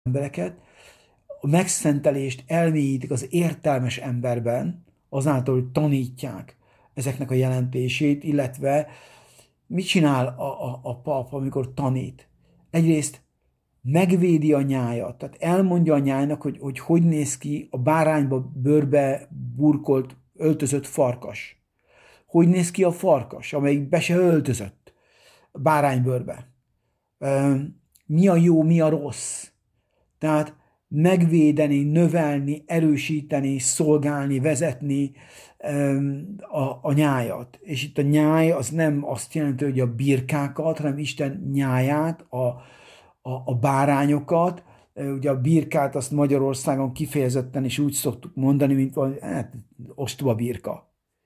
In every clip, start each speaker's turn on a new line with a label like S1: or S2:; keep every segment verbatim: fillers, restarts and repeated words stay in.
S1: embereket, a megszentelést elmélyítik az értelmes emberben, azáltal, hogy tanítják ezeknek a jelentését, illetve mit csinál a, a, a pap, amikor tanít? Egyrészt megvédi a nyájat, tehát elmondja a nyájnak, hogy, hogy hogy néz ki a bárányba bőrbe burkolt, öltözött farkas. Hogy néz ki a farkas, amelyik be se öltözött báránybőrbe. Mi a jó, mi a rossz. Tehát megvédeni, növelni, erősíteni, szolgálni, vezetni a, a nyájat. És itt a nyáj az nem azt jelenti, hogy a birkákat, hanem Isten nyáját, a, a, a bárányokat. Ugye a birkát azt Magyarországon kifejezetten is úgy szoktuk mondani, mint valami, hát, ostoba birka.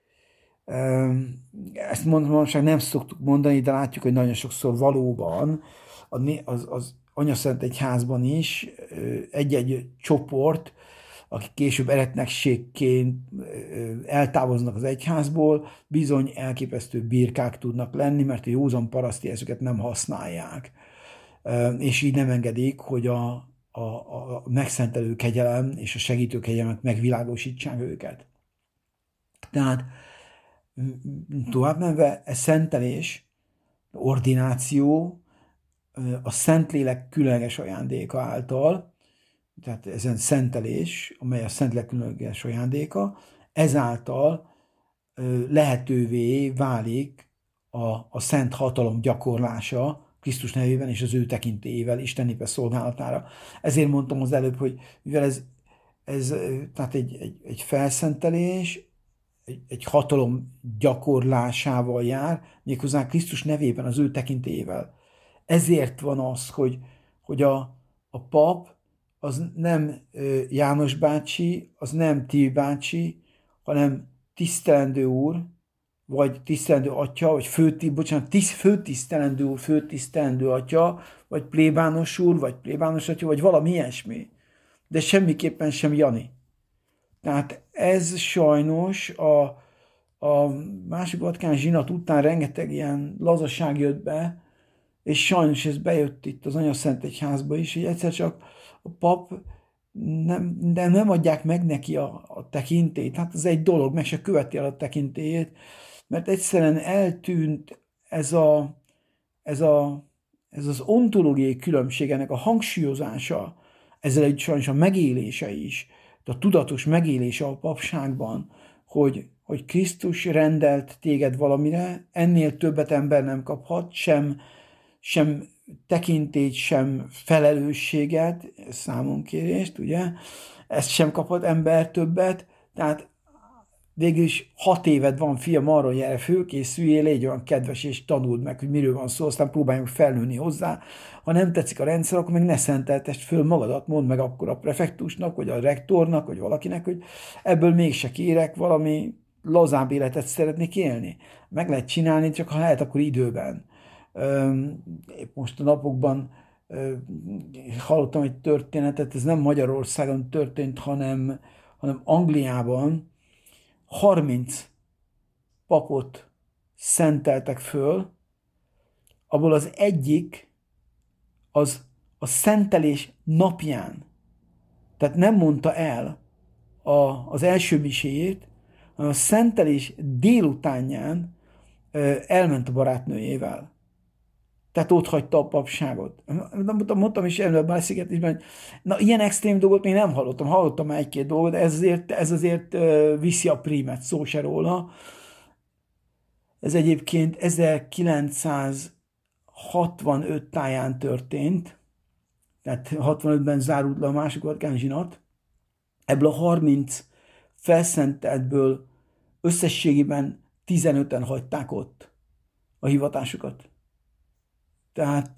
S1: Ezt manapság nem szoktuk mondani, de látjuk, hogy nagyon sokszor valóban az, az Anyaszent Egyházban is egy-egy csoport, akik később eretnekségként eltávoznak az egyházból, bizony elképesztő birkák tudnak lenni, mert a józan paraszti eszüket nem használják. És így nem engedik, hogy a, a, a megszentelő kegyelem és a segítő kegyelmet megvilágosítsák őket. Tehát tovább menve, ez szentelés, ordináció, a Szentlélek különleges ajándéka által, tehát ezen szentelés, amely a Szentlélek különleges ajándéka, ezáltal lehetővé válik a, a szent hatalom gyakorlása Krisztus nevében és az ő tekintélyével, Isten népe szolgálatára. Ezért mondtam az előbb, hogy mivel ez, ez tehát egy, egy, egy felszentelés, egy, egy hatalom gyakorlásával jár, méghozzá Krisztus nevében, az ő tekintélyével. Ezért van az, hogy, hogy a, a pap az nem János bácsi, az nem Tibi bácsi, hanem tisztelendő úr, vagy tisztelendő atya, vagy fő, bocsánat, tiszt, főtisztelendő úr, főtisztelendő atya, vagy plébános úr, vagy plébános atya, vagy valami ilyesmi. De semmiképpen sem Jani. Tehát ez sajnos a, a másik Vatikán zsinat után rengeteg ilyen lazaság jött be, és sajnos ez bejött itt az Anyaszent Egyházba is, hogy egyszer csak a pap nem, de nem adják meg neki a, a tekintélyt. Hát ez egy dolog, meg se követi el a tekintélyét, mert egyszerűen eltűnt ez, a, ez, a, ez az ontológiai különbség, ennek a hangsúlyozása, ezzel egy sajnos a megélése is, a tudatos megélése a papságban, hogy, hogy Krisztus rendelt téged valamire, ennél többet ember nem kaphat, sem, sem tekintélyt, sem felelősséget, számonkérést, ugye, ezt sem kaphat ember többet, tehát végül is hat éved van, fiam, arra, hogy erre fölkészüljél, légy olyan kedves, és tanuld meg, hogy miről van szó, aztán próbáljunk felnőni hozzá. Ha nem tetszik a rendszer, akkor meg ne szenteltest föl magadat, mondd meg akkor a prefektusnak, vagy a rektornak, vagy valakinek, hogy ebből mégse kérek, valami lazább életet szeretnék élni. Meg lehet csinálni, csak ha lehet, akkor időben. Épp most a napokban hallottam egy történetet, ez nem Magyarországon történt, hanem, hanem Angliában, harminc papot szenteltek föl, abból az egyik az a szentelés napján, tehát nem mondta el a, az első miséjét, hanem a szentelés délutánján elment a barátnőjével. Tehát ott hagyta a papságot. Mondtam is előbb a beszélgetésben, hogy na, ilyen extrém dolgot még nem hallottam. Hallottam egy-két dolgot, de ez azért, ez azért uh, viszi a prímet, szó se róla. Ez egyébként ezerkilencszázhatvanöt táján történt, tehát hatvanötben zárult le a második Vatikán zsinat. Ebből a harminc felszenteltből összességében tizenöten hagyták ott a hivatásukat. Tehát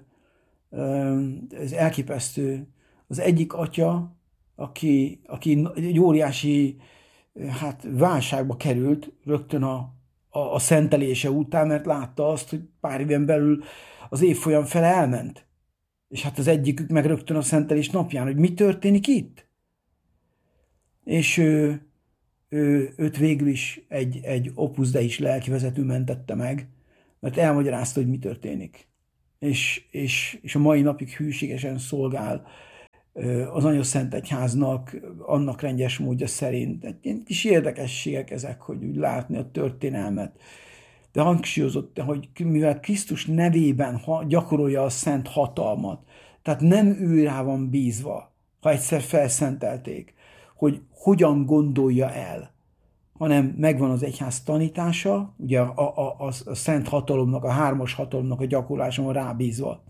S1: ez elképesztő. Az egyik atya, aki, aki egy óriási hát, válságba került rögtön a, a, a szentelése után, mert látta azt, hogy pár éven belül az évfolyam fele elment. És hát az egyikük meg rögtön a szentelés napján, hogy mi történik itt. És ő, ő, őt végül is egy, egy Opus Dei is lelkivezető mentette meg, mert elmagyarázta, hogy mi történik. És, és, és a mai napig hűségesen szolgál az Anyaszent Egyháznak, annak rendes módja szerint. Egy ilyen kis érdekességek ezek, hogy úgy látni a történelmet. De hangsúlyozott, hogy mivel Krisztus nevében gyakorolja a szent hatalmat, tehát nem ő rá van bízva, ha egyszer felszentelték, hogy hogyan gondolja el, hanem megvan az egyház tanítása, ugye a, a, a, a szent hatalomnak, a hármas hatalomnak a gyakorlása van rábízva.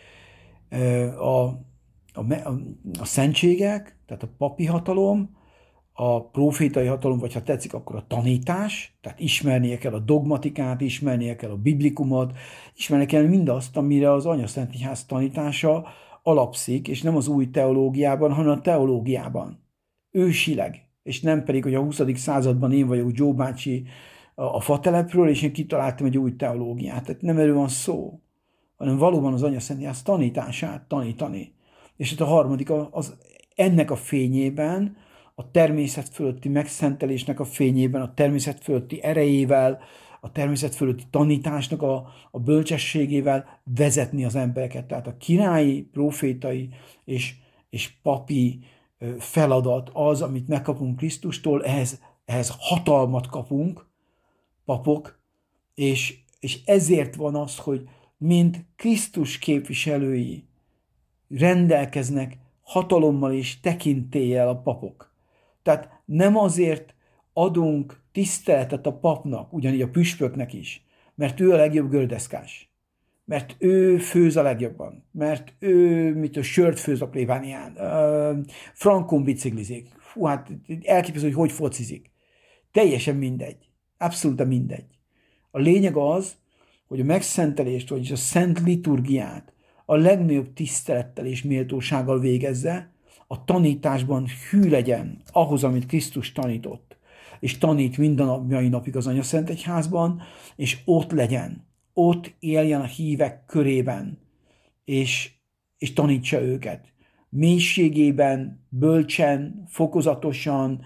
S1: A, a, a, a szentségek, tehát a papi hatalom, a profétai hatalom, vagy ha tetszik, akkor a tanítás, tehát ismernie kell a dogmatikát, ismernie kell a biblikumot, ismernie kell mindazt, amire az Anyaszent Egyház tanítása alapszik, és nem az új teológiában, hanem a teológiában. Ősileg, és nem pedig, hogy a huszadik században én vagyok Joe bácsi a fatelepről, és én kitaláltam egy új teológiát. Tehát nem erről van szó, hanem valóban az Anyaszent Egyház tanítását tanítani. És hát a harmadik, az ennek a fényében, a természet fölötti megszentelésnek a fényében, a természet fölötti erejével, a természet fölötti tanításnak a, a bölcsességével vezetni az embereket. Tehát a királyi, profétai és, és papi feladat az, amit megkapunk Krisztustól, ehhez, ehhez hatalmat kapunk, papok, és, és ezért van az, hogy mind Krisztus képviselői rendelkeznek hatalommal és tekintéllyel a papok. Tehát nem azért adunk tiszteletet a papnak, ugyanígy a püspöknek is, mert ő a legjobb gördeszkás, mert ő főz a legjobban, mert ő mit a sört főz a plébánián, uh, frankon biciklizik, fú, hát elképesztő, hogy hogy focizik. Teljesen mindegy, abszolút mindegy. A lényeg az, hogy a megszentelést, vagyis a szent liturgiát a legnagyobb tisztelettel és méltósággal végezze, a tanításban hű legyen ahhoz, amit Krisztus tanított, és tanít minden nap, mai napig az Anyaszent Egyházban, és ott legyen, ott éljen a hívek körében, és, és tanítsa őket. Mélységében, bölcsen, fokozatosan,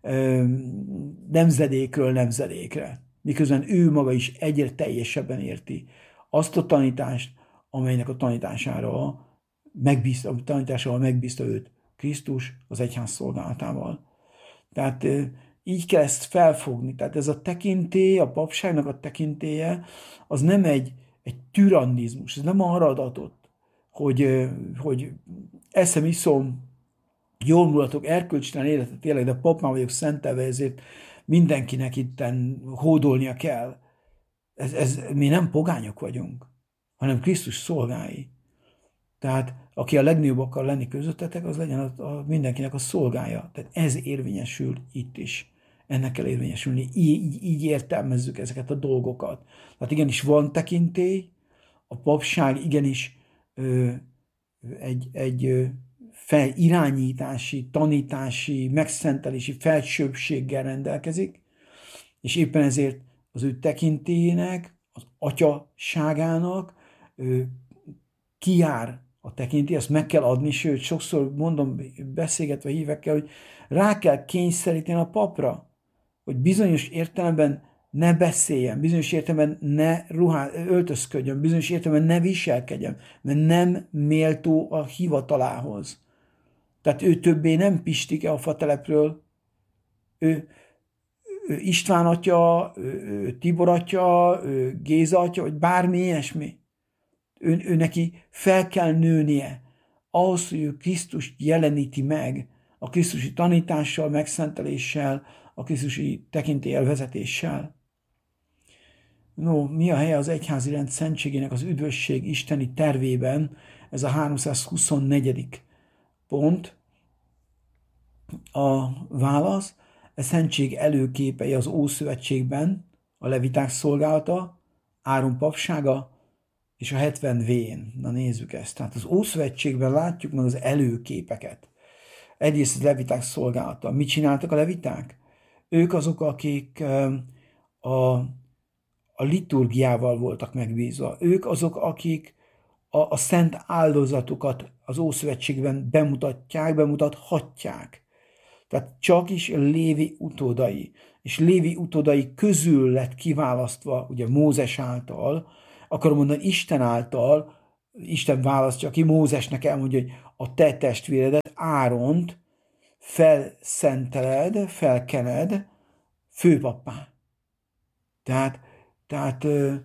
S1: nemzedékről nemzedékre. Miközben ő maga is egyre teljesebben érti azt a tanítást, amelynek a tanítására megbízta, a tanítására megbízta őt Krisztus az egyház szolgálatával. Tehát így kell ezt felfogni. Tehát ez a tekintély, a papságnak a tekintélye, az nem egy, egy türannizmus, ez nem arra adatott, hogy, hogy eszem, iszom, jól mulatok, erkölcstelen életet tényleg, de pap már vagyok szentelve, ezért mindenkinek itten hódolnia kell. Ez, ez, mi nem pogányok vagyunk, hanem Krisztus szolgái. Tehát aki a legnagyobb akar lenni közöttetek, az legyen a, a mindenkinek a szolgája. Tehát ez érvényesül itt is. Ennek kell érvényesülni. Így, így, így értelmezzük ezeket a dolgokat. Tehát igenis van tekintély, a papság igenis ö, egy, egy ö, felirányítási, tanítási, megszentelési felsőbbséggel rendelkezik, és éppen ezért az ő tekintélyének, az atyaságának ö, kijár a tekintély, ezt meg kell adni, sőt, sokszor mondom, beszélgetve hívekkel, hogy rá kell kényszeríteni a papra, hogy bizonyos értelemben ne beszéljen, bizonyos értelemben ne ruhá, öltözködjön, bizonyos értelemben ne viselkedjen, mert nem méltó a hivatalához. Tehát ő többé nem Pistike a fatelepről, ő, ő István atya, ő Tibor atya, ő Géza atya, vagy bármi ilyesmi. Ő, ő neki fel kell nőnie ahhoz, hogy ő Krisztust jeleníti meg a krisztusi tanítással, megszenteléssel, a krisztusi tekintélyel vezetéssel. No, mi a helye az egyházi rend szentségének az üdvösség isteni tervében? Ez a háromszázhuszonnegyedik pont. A válasz, a szentség előképei az Ószövetségben, a leviták szolgálata, Áron papsága, és a hetven vén. Na nézzük ezt. Tehát az Ószövetségben látjuk meg az előképeket. Egyrészt az leviták szolgálata. Mit csináltak a leviták? Ők azok, akik a, a liturgiával voltak megbízva. Ők azok, akik a, a szent áldozatokat az Ószövetségben bemutatják, bemutathatják. Tehát csak is Lévi utódai. És Lévi utódai közül lett kiválasztva, ugye Mózes által, akarom mondani, Isten által, Isten választja ki, Mózesnek elmondja, hogy a te testvéredet, Áront felszenteled, felkened főpappá. Tehát, tehát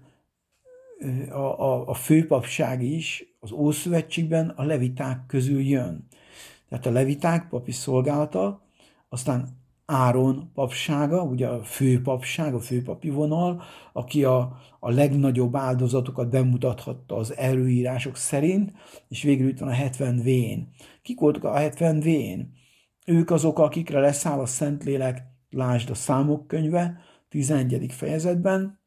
S1: a, a, a főpapság is az Ószövetségben a leviták közül jön. Tehát a leviták papi szolgálata, aztán Áron papsága, ugye a főpapság, a főpapi vonal, aki a, a legnagyobb áldozatokat bemutathatta az előírások szerint, és végül itt van a hetven vén. Kik voltak a hetven vén? Ők azok, akikre leszáll a Szentlélek, lásd a Számok könyve, tizenegyedik fejezetben,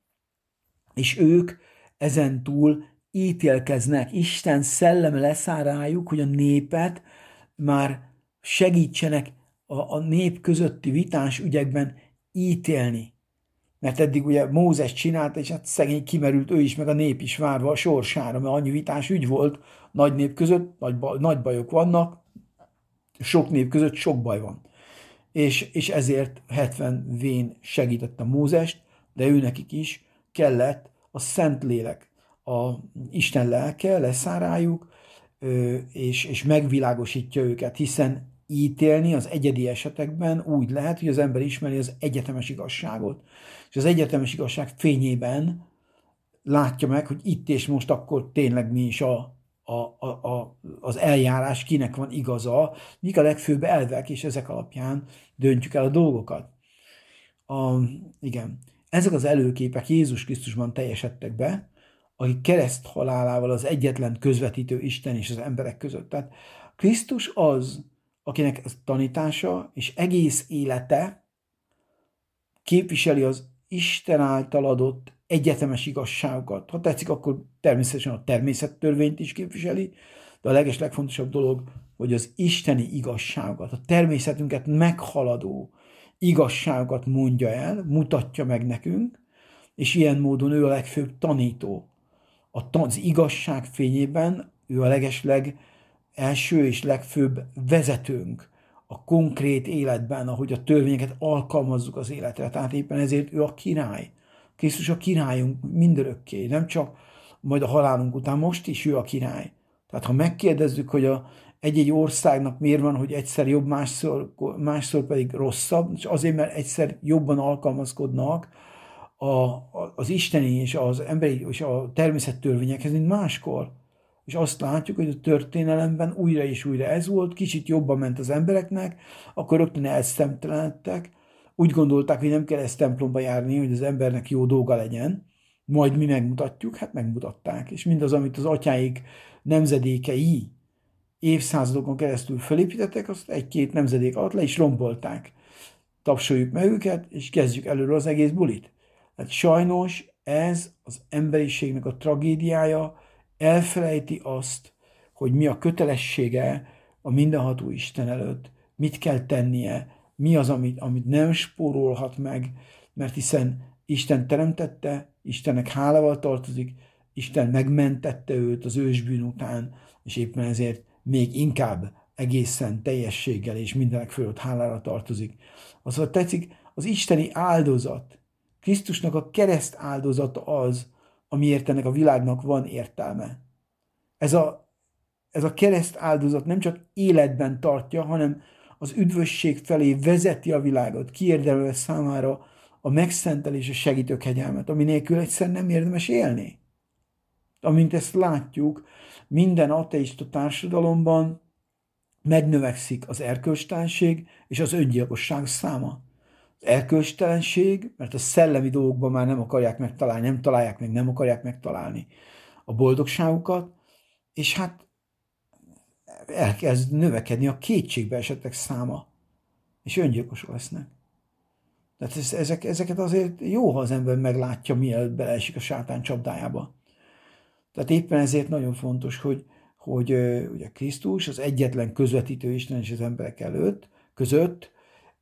S1: és ők ezentúl ítélkeznek. Isten szelleme leszáll rájuk, hogy a népet már segítsenek a, a nép közötti vitás ügyekben ítélni. Mert eddig ugye Mózes csinálta, és hát szegény kimerült ő is, meg a nép is várva a sorsára, mert annyi vitás ügy volt nagy nép között, nagy, baj, nagy bajok vannak, sok nép között sok baj van. És, és ezért hetven vén segítette Mózest, de őnekik is kellett a Szentlélek, a Isten lelke leszáll rájuk, és, és megvilágosítja őket, hiszen ítélni az egyedi esetekben úgy lehet, hogy az ember ismeri az egyetemes igazságot. És az egyetemes igazság fényében látja meg, hogy itt és most akkor tényleg mi is a, a, a, a, az eljárás, kinek van igaza, mik a legfőbb elvek, és ezek alapján döntjük el a dolgokat. A, igen. Ezek az előképek Jézus Krisztusban teljesedtek be, aki kereszt halálával az egyetlen közvetítő Isten és az emberek között. Tehát Krisztus az, akinek ez tanítása és egész élete képviseli az Isten által adott egyetemes igazságokat. Ha tetszik, akkor természetesen a természettörvényt is képviseli, de a leges legfontosabb dolog, hogy az isteni igazságokat, a természetünket meghaladó igazságokat mondja el, mutatja meg nekünk, és ilyen módon ő a legfőbb tanító. Az igazság fényében ő a legesleg első és legfőbb vezetőnk a konkrét életben, ahogy a törvényeket alkalmazzuk az életre. Tehát éppen ezért ő a király. Krisztus a királyunk mindörökké, nem csak majd a halálunk után, most is ő a király. Tehát ha megkérdezzük, hogy a egy-egy országnak miért van, hogy egyszer jobb, másszor, másszor pedig rosszabb, és azért, mert egyszer jobban alkalmazkodnak a, a, az isteni és az emberi és a természettörvényekhez, mint máskor. És azt látjuk, hogy a történelemben újra és újra ez volt, kicsit jobban ment az embereknek, akkor rögtön elszemtelenedtek, úgy gondolták, hogy nem kell ezt templomba járni, hogy az embernek jó dolga legyen, majd mi megmutatjuk, hát megmutatták. És mindaz, amit az atyáik nemzedékei évszázadokon keresztül felépítettek, azt egy-két nemzedék alatt le is rombolták. Tapsoljuk meg őket, és kezdjük előről az egész bulit. Hát sajnos ez az emberiségnek a tragédiája, elfelejti azt, hogy mi a kötelessége a mindenható Isten előtt, mit kell tennie, mi az, amit, amit nem spórolhat meg, mert hiszen Isten teremtette, Istennek hálával tartozik, Isten megmentette őt az ősbűn után, és éppen ezért még inkább egészen teljességgel és mindenek fölött hálára tartozik. Azon tetszik, az isteni áldozat, Krisztusnak a kereszt áldozata az, amiért ennek a világnak van értelme. Ez a, ez a kereszt áldozat nem csak életben tartja, hanem az üdvösség felé vezeti a világot, kiérdemelve számára a megszentelés és segítő kegyelmet, ami nélkül egyszer nem érdemes élni. Amint ezt látjuk, minden ateista társadalomban megnövekszik az erkölcstelenség és az öngyilkosság száma. Az erkölcstelenség, mert a szellemi dolgokban már nem akarják megtalálni, nem találják meg, nem akarják megtalálni a boldogságukat, és hát elkezd növekedni a kétségbe esettek száma, és öngyilkosok lesznek. Tehát ez, ezek, ezeket azért jó, ha az ember meglátja, mielőtt beleesik a sátán csapdájába. Tehát éppen ezért nagyon fontos, hogy, hogy ugye Krisztus az egyetlen közvetítő Isten és az emberek előtt, között,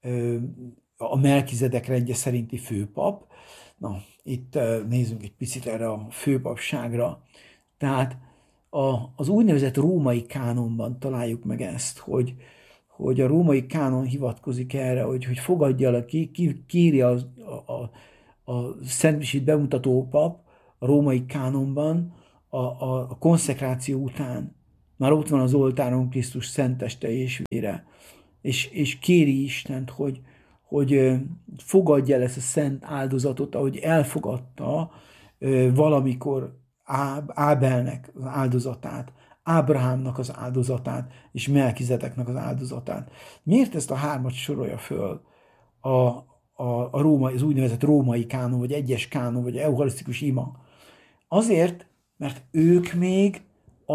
S1: a Melkizedek rendje szerinti főpap. Na, itt nézzünk egy picit erre a főpapságra. Tehát a, az úgynevezett római kánonban találjuk meg ezt, hogy, hogy a római kánon hivatkozik erre, hogy, hogy fogadja el, ki, ki, kírja a, a, a szentmisét bemutató pap a római kánonban a, a, a konszekráció után, Már ott van az oltáron Krisztus szent teste és vére. És, és kéri Istent, hogy, hogy fogadja el ezt a szent áldozatot, ahogy elfogadta valamikor Ábelnek az áldozatát, Ábrahámnak az áldozatát, és Melkizedeknek az áldozatát. Miért ezt a hármat sorolja föl a, a, a római, az úgynevezett római kánon, vagy egyes kánon, vagy eucharisztikus ima? Azért, mert ők még a,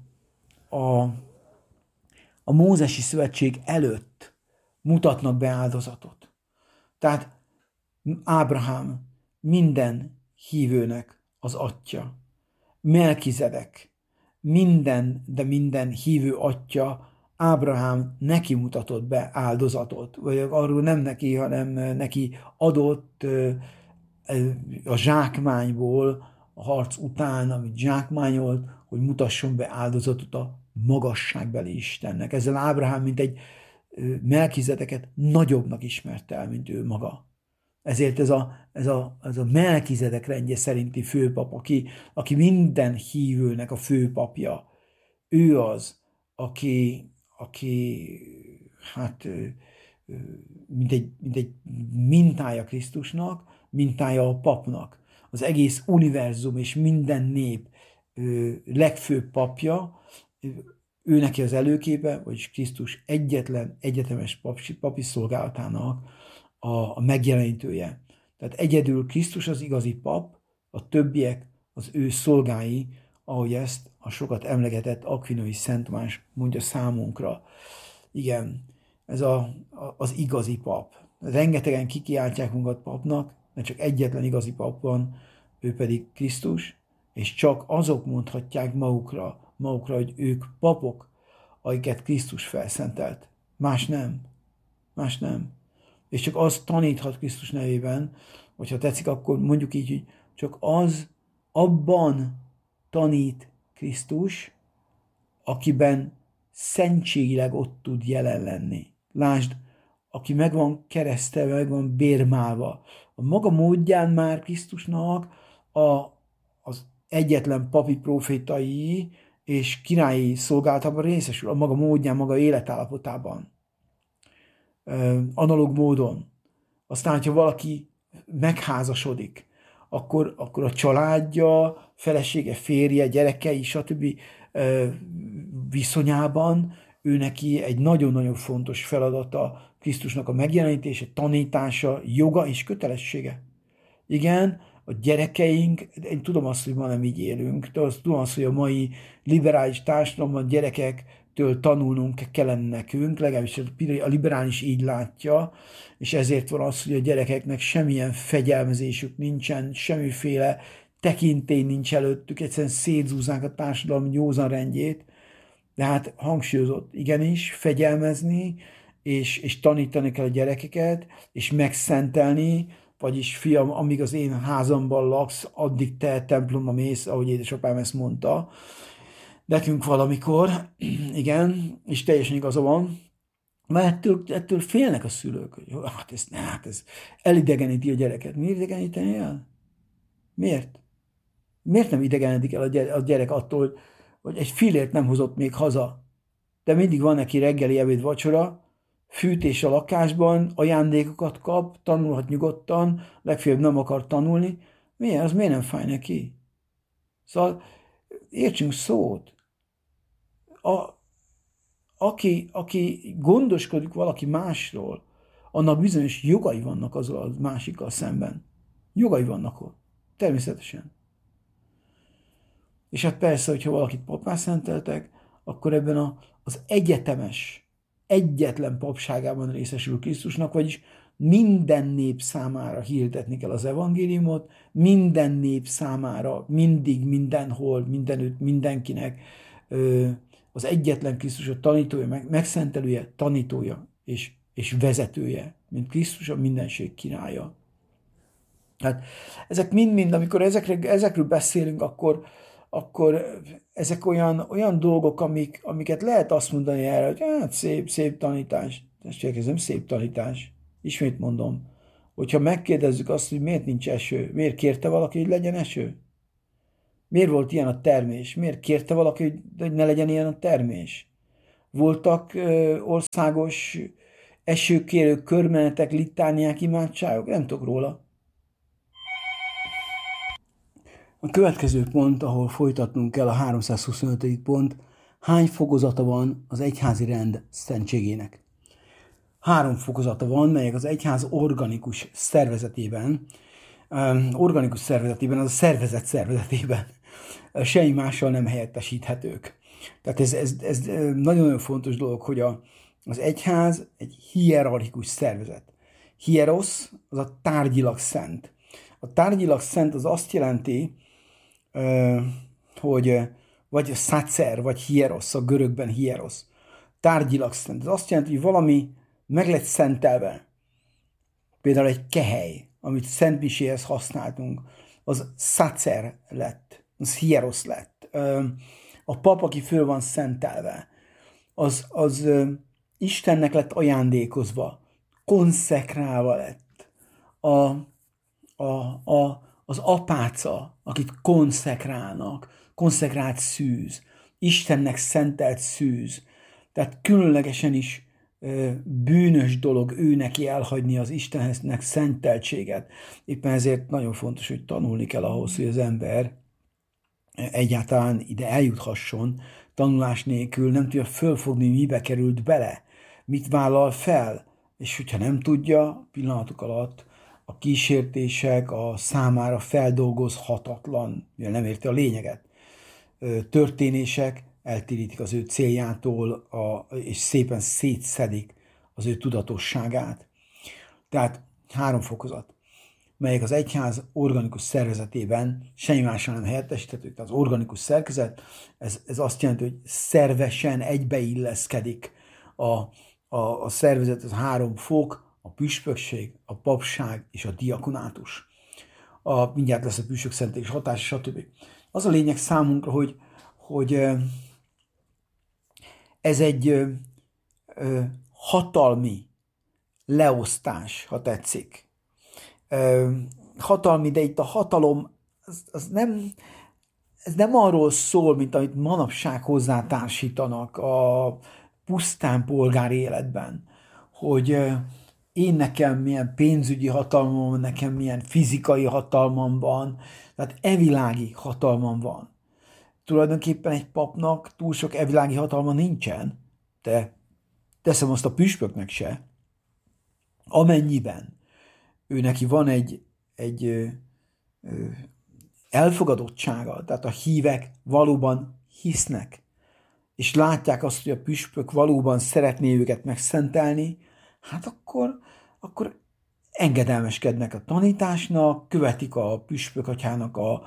S1: a, a mózesi szövetség előtt mutatnak be áldozatot. Tehát Ábrahám minden hívőnek az atya. Melkizedek minden, de minden hívő atya, Ábrahám neki mutatott be áldozatot, vagy arról nem neki, hanem neki adott a zsákmányból, a harc után, amit zsákmányolt, hogy mutasson be áldozatot a magasságbeli Istennek. Ezzel Ábrahám, mint egy Melkizedeket nagyobbnak ismerte el, mint ő maga. Ezért ez a, ez a, ez a Melkizedek rendje szerinti főpap, aki, aki minden hívőnek a főpapja, ő az, aki, aki hát, mint egy, mint egy mintája Krisztusnak, mintája a papnak. Az egész univerzum és minden nép legfőbb papja, ő neki az előképe, vagyis Krisztus egyetlen, egyetemes papi, papi szolgálatának a, a megjelenítője. Tehát egyedül Krisztus az igazi pap, a többiek az ő szolgái, ahogy ezt a sokat emlegetett Akvinói Szent Tamás mondja számunkra. Igen, ez a, a, az igazi pap. Rengetegen kikiáltják magukat papnak, mert csak egyetlen igazi pap van, ő pedig Krisztus, és csak azok mondhatják magukra, magukra, hogy ők papok, akiket Krisztus felszentelt. Más nem. Más nem. És csak az taníthat Krisztus nevében, hogyha tetszik, akkor mondjuk így, hogy csak az abban tanít Krisztus, akiben szentségileg ott tud jelen lenni. Lásd, aki meg van keresztelve, meg van bérmálva. A maga módján már Krisztusnak a, az egyetlen papi profétai és királyi szolgálatában részesül, a maga módján, maga életállapotában. Analóg módon. Aztán, hogyha valaki megházasodik, akkor, akkor a családja, felesége, férje, gyerekei, stb. Viszonyában ő neki egy nagyon-nagyon fontos feladata Krisztusnak a megjelenítése, tanítása, joga és kötelessége. Igen, a gyerekeink, én tudom azt, hogy ma nem így élünk, tudom azt, hogy a mai liberális társadalomban gyerekektől tanulnunk kellene nekünk, legalábbis a liberális így látja, és ezért van az, hogy a gyerekeknek semmilyen fegyelmezésük nincsen, semmiféle tekintély nincs előttük, egyszerűen szétzúzzák a társadalom józan rendjét, de hát hangsúlyozott, igenis, fegyelmezni, és, és tanítani kell a gyerekeket, és megszentelni, vagyis fiam, amíg az én házamban laksz, addig te templomba mész, ahogy édesapám ezt mondta. Nekünk valamikor, igen, és teljesen igaza van, mert ettől, ettől félnek a szülők, hogy hát ez, hát ez elidegeníti a gyereket. Miért idegeníteni el? Miért? Miért nem idegenítik el a gyerek, a gyerek attól, hogy, hogy egy fillért nem hozott még haza, de mindig van neki reggeli, ebéd, vacsora, fűtés a lakásban, ajándékokat kap, tanulhat nyugodtan, legfeljebb nem akar tanulni. Milyen? Az miért nem fáj neki? Szóval értsünk szót. A, aki, aki gondoskodik valaki másról, annak bizonyos jogai vannak azzal a másikkal szemben. Jogai vannak ott. Természetesen. És hát persze, hogyha valakit pappá szenteltek, akkor ebben a, az egyetemes, egyetlen papságában részesül Krisztusnak, vagyis minden nép számára hirdetni kell az evangéliumot, minden nép számára, mindig, mindenhol, mindenütt, mindenkinek az egyetlen Krisztus a tanítója, megszentelője, tanítója és, és vezetője, mint Krisztus a mindenség királya. Hát ezek mind-mind, amikor ezekre, ezekről beszélünk, akkor, akkor ezek olyan, olyan dolgok, amik, amiket lehet azt mondani erre, hogy hát szép, szép tanítás. Ez nem szép tanítás. Ismét mondom, hogyha megkérdezzük azt, hogy miért nincs eső, miért kérte valaki, hogy legyen eső? Miért volt ilyen a termés? Miért kérte valaki, hogy ne legyen ilyen a termés? Voltak ö, országos esőkérő körmenetek, litániák, imádságok? Nem tudok róla. A következő pont, ahol folytatnunk kell, a háromszázhuszonötödik pont, hány fokozata van az egyházi rend szentségének? Három fokozata van, melyek az egyház organikus szervezetében, um, organikus szervezetében, az a szervezet szervezetében semmi mással nem helyettesíthetők. Tehát ez, ez, ez nagyon-nagyon fontos dolog, hogy a, az egyház egy hierarchikus szervezet. Hieros az a tárgyilag szent. A tárgyilag szent az azt jelenti, hogy vagy szácer, vagy hieros, a görögben hieros. Tárgyilag szent. Ez azt jelenti, hogy valami meg lett szentelve. Például egy kehely, amit szentmiséhez használtunk, az szácer lett, az hieros lett. A pap, aki föl van szentelve, az, az Istennek lett ajándékozva, konszekrálva lett. A, a, a, az apáca, akit konszekrálnak, konszekrált szűz, Istennek szentelt szűz. Tehát különlegesen is bűnös dolog ő neki elhagyni az Istennek szenteltséget. Éppen ezért nagyon fontos, hogy tanulni kell ahhoz, hogy az ember egyáltalán ide eljuthasson, tanulás nélkül nem tudja fölfogni, mibe került bele, mit vállal fel, és hogyha nem tudja, pillanatok alatt a kísértések, a számára feldolgozhatatlan, mivel nem érti a lényeget, történések eltérítik az ő céljától, a, és szépen szétszedik az ő tudatosságát. Tehát három fokozat, melyek az egyház organikus szervezetében semmi mással nem helyettesíthetők. Tehát az organikus szerkezet, ez, ez azt jelenti, hogy szervesen egybeilleszkedik a, a, a szervezet, az három fok, a püspökség, a papság és a diakonátus. A, mindjárt lesz a püspök szentelés hatás, stb. Az a lényeg számunkra, hogy, hogy ez egy hatalmi leosztás, ha tetszik. Hatalmi, de itt a hatalom az, az nem, ez nem arról szól, mint amit manapság hozzátársítanak a pusztán polgári életben, hogy én nekem milyen pénzügyi hatalmam van, nekem milyen fizikai hatalmam van, tehát evilági hatalmam van. Tulajdonképpen egy papnak túl sok evilági hatalma nincsen, de teszem azt a püspöknek se, amennyiben ő neki van egy, egy ö, ö, elfogadottsága, tehát a hívek valóban hisznek, és látják azt, hogy a püspök valóban szeretné őket megszentelni, hát akkor, akkor engedelmeskednek a tanításnak, követik a püspök atyának a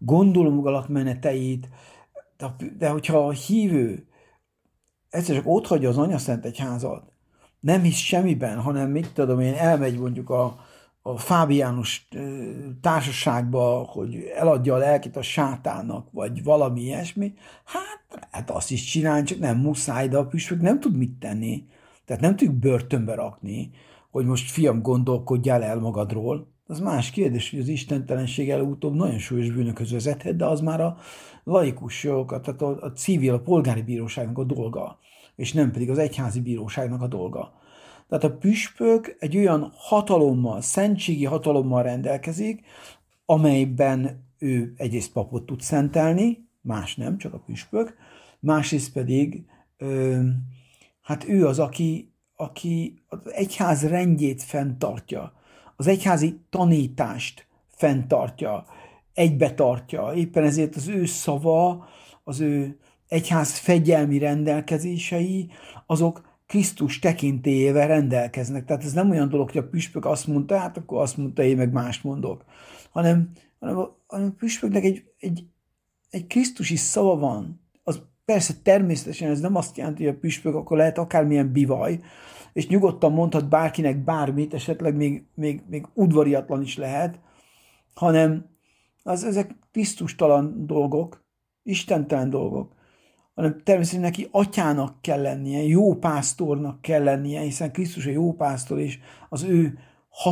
S1: gondolatmeneteit, de, de hogyha a hívő egyszer csak ott hagyja az anyaszent egyházat, nem hisz semmiben, hanem mit tudom én, elmegy mondjuk a, a Fábiánus társaságba, hogy eladja a lelkét a sátának, vagy valami ilyesmi, hát, hát azt is csinálni, csak nem muszáj, de a püspök nem tud mit tenni. Tehát nem tudjuk börtönbe rakni, hogy most fiam, gondolkodjál el magadról. Az más kérdés, hogy az istentelenség előutóbb nagyon súlyos bűnökhöz vezethet, de az már a laikus jogokat, tehát a, a civil, a polgári bíróságnak a dolga, és nem pedig az egyházi bíróságnak a dolga. Tehát a püspök egy olyan hatalommal, szentségi hatalommal rendelkezik, amelyben ő egyrészt papot tud szentelni, más nem, csak a püspök, másrészt pedig ö, hát ő az, aki, aki az egyház rendjét fenntartja, az egyházi tanítást fenntartja, egybetartja. Éppen ezért az ő szava, az ő egyház fegyelmi rendelkezései, azok Krisztus tekintélyével rendelkeznek. Tehát ez nem olyan dolog, hogy a püspök azt mondta, hát akkor azt mondta, én meg mást mondok. Hanem, hanem, a, hanem a püspöknek egy, egy, egy krisztusi szava van. Az persze természetesen ez nem azt jelenti, hogy a püspök akkor lehet akármilyen bivaj, és nyugodtan mondhat bárkinek bármit, esetleg még, még, még udvariatlan is lehet, hanem az, ezek Krisztustalan dolgok, istentelen dolgok, hanem természetesen neki atyának kell lennie, jó pásztornak kell lennie, hiszen Krisztus a jó pásztor, és az ő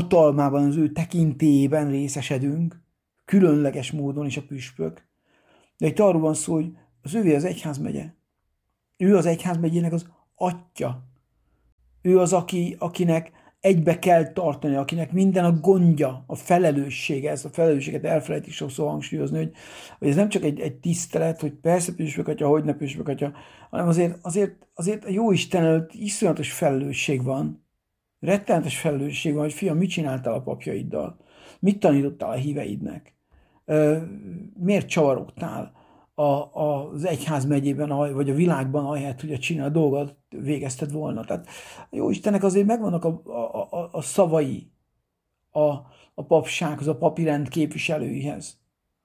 S1: hatalmában, az ő tekintélyében részesedünk, különleges módon is a püspök. De itt arról van szó, hogy az ővé az egyházmegye. Ő az egyházmegyének az atya. Ő az, aki, akinek egybe kell tartani, akinek minden a gondja, a felelőssége. Ezt a felelősséget elfelejtik sokszor hangsúlyozni, hogy, hogy ez nem csak egy, egy tisztelet, hogy persze püspök atya, hogy ne püspök atya, hanem azért, azért, azért a jó Isten előtt iszonyatos felelősség van, rettenetes felelősség van, hogy fiam, mit csináltál a papjaiddal? Mit tanítottál a híveidnek? Miért csavarogtál a, a, az egyház megyében, vagy a világban, ahelyett, hogy a csinál dolgot végezted volna? Tehát a jó Istennek azért megvannak a, a, a, a szavai a, a papsághoz, a papirend képviselőihez.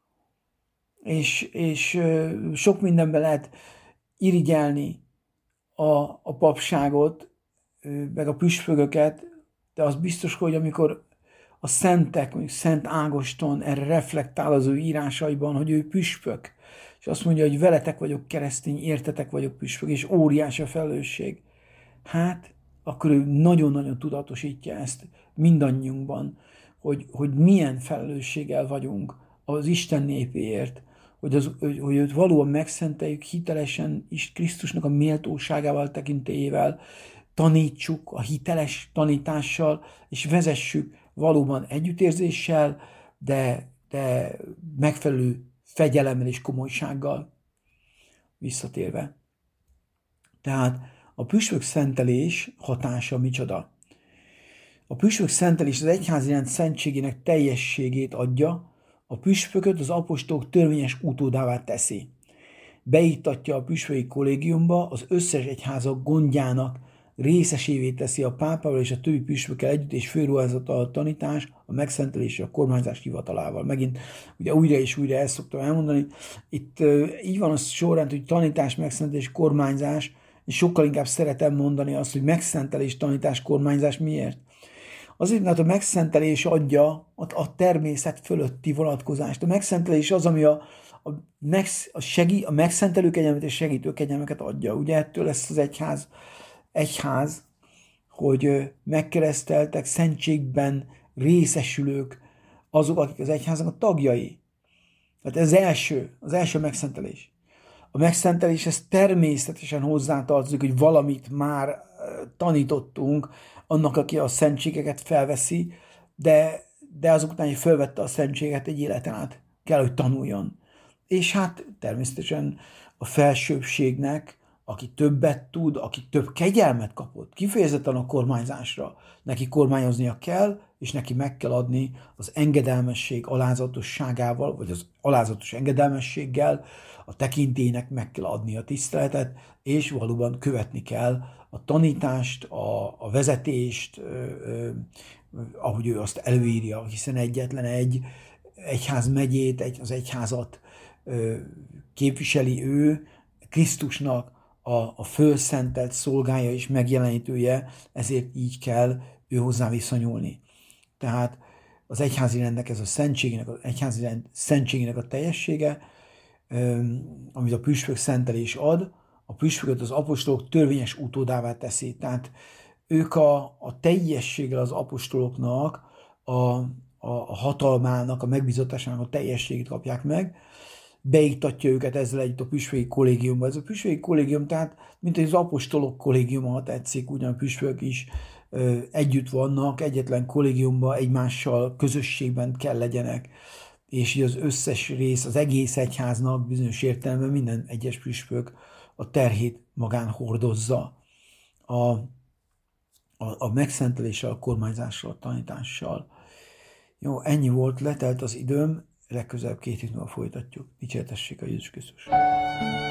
S1: És, és sok mindenben lehet irigyelni a, a papságot, meg a püspököket, de az biztos, hogy amikor a szentek, mondjuk Szent Ágoston erre reflektál az ő írásaiban, hogy ő püspök, és azt mondja, hogy veletek vagyok keresztény, értetek vagyok püspök, és óriási a felelősség. Hát, akkor ő nagyon-nagyon tudatosítja ezt mindannyiunkban, hogy, hogy milyen felelősséggel vagyunk az Isten népéért, hogy, az, hogy, hogy őt valóban megszenteljük hitelesen is Krisztusnak a méltóságával, tekintélyével, tanítsuk a hiteles tanítással, és vezessük valóban együttérzéssel, de, de megfelelő fegyelemmel és komolysággal visszatérve. Tehát a püspök szentelés hatása micsoda? A püspök szentelés az egyházi rend szentségének teljességét adja, a püspököt az apostolok törvényes utódává teszi. Beiktatja a püspöki kollégiumba, az összes egyházak gondjának részesévé teszi a pápával és a többi püspökkel együtt, és főruházata a tanítás, a megszentelés és a kormányzás hivatalával. Megint ugye újra és újra ezt szoktam elmondani. Itt uh, így van a sorrend, hogy tanítás, megszentelés, kormányzás, és sokkal inkább szeretem mondani azt, hogy megszentelés, tanítás, kormányzás. Miért? Azért, mert a megszentelés adja a, a természet fölötti vonatkozást. A megszentelés az, ami a, a, megsz, a, segí, a megszentelő kegyelmet és segítő kegyelmeket adja. Ugye ettől lesz az egyház, egyház, hogy megkereszteltek, szentségben részesülők, azok, akik az egyháznak a tagjai. Tehát ez az első, az első megszentelés. A megszentelés ez természetesen hozzátartozik, hogy valamit már tanítottunk annak, aki a szentségeket felveszi, de, de azok után, hogy felvette a szentséget egy életen át, kell, hogy tanuljon. És hát természetesen a felsőbbségnek, aki többet tud, aki több kegyelmet kapott, kifejezetten a kormányzásra, neki kormányoznia kell, és neki meg kell adni az engedelmesség alázatosságával, vagy az alázatos engedelmességgel, a tekintélynek meg kell adni a tiszteletet, és valóban követni kell a tanítást, a, a vezetést, ö, ö, ahogy ő azt előírja, hiszen egyetlen egy egyház megyét, egy, az egyházat ö, képviseli ő, Krisztusnak a, a fölszentelt szolgája és megjelenítője, ezért így kell ő hozzá viszonyulni. Tehát az egyházi rendnek ez a szentségének, az egyházi rend szentségének a teljessége, amit a püspök szentelés ad, a püspököt az apostolok törvényes utódává teszi. Tehát ők a, a teljességgel az apostoloknak, a, a, a hatalmának, a megbízatásának a teljességét kapják meg, beiktatja őket ezzel együtt a püspöki kollégiumba. Ez a püspöki kollégium, tehát mint az apostolok kollégiuma, ha tetszik, ugyan a püspök is ö, együtt vannak, egyetlen kollégiumban, egymással közösségben kell legyenek, és így az összes rész, az egész egyháznak bizonyos értelemben minden egyes püspök a terhét magán hordozza. A, a, a megszenteléssel, a kormányzással, a tanítással. Jó, ennyi volt, letelt az időm, legközelebb két hét múlva folytatjuk. Dicsértessék a Jézus Krisztus!